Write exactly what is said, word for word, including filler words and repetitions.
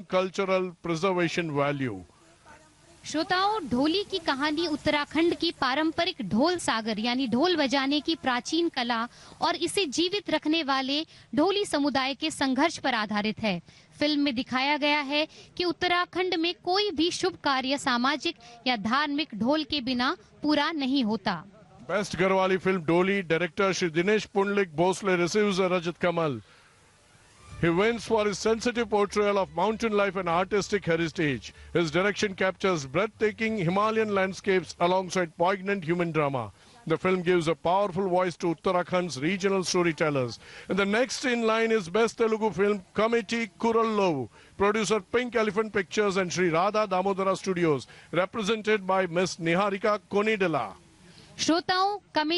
cultural preservation value. श्रोताओं, ढोली की कहानी उत्तराखंड की पारंपरिक ढोल सागर यानी ढोल बजाने की प्राचीन कला और इसे जीवित रखने वाले ढोली समुदाय के संघर्ष पर आधारित है। फिल्म में दिखाया गया है कि उत्तराखंड में कोई भी शुभ कार्य सामाजिक या धार्मिक ढोल के बिना पूरा नहीं होता। Best Garhwali film Doli, director Shri Dinesh Pundlik Bhosle receives a Rajat Kamal. He wins for his sensitive portrayal of mountain life and artistic heritage. His direction captures breathtaking Himalayan landscapes alongside poignant human drama. The film gives a powerful voice to Uttarakhand's regional storytellers. And the next in line is Best Telugu Film Committee Kurallovu, producer Pink Elephant Pictures and Sri Radha Damodara Studios, represented by Miss Niharika Konidala. श्रोताओं, committee